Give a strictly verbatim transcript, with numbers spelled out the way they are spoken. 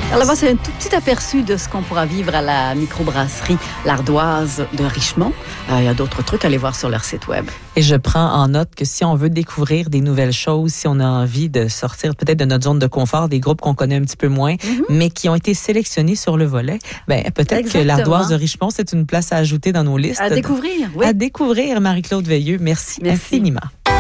Alors là-bas, c'est un tout petit aperçu de ce qu'on pourra vivre à la microbrasserie L'Ardoise de Richemont. Euh, il y a d'autres trucs à aller voir sur leur site web. Et je prends en note que si on veut découvrir des nouvelles choses, si on a envie de sortir peut-être de notre zone de confort, des groupes qu'on connaît un petit peu moins, mm-hmm. mais qui ont été sélectionnés sur le volet, ben peut-être Exactement. que l'Ardoise de Richemont, c'est une place à ajouter dans nos listes. À découvrir, oui. À découvrir, Marie-Claude Veilleux. Merci, Merci. infiniment.